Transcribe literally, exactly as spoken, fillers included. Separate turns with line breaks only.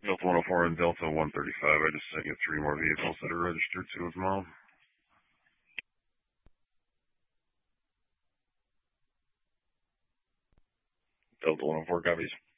Delta one oh four and Delta one thirty-five. I just sent you three more vehicles that are registered to as well. Delta one oh four copies.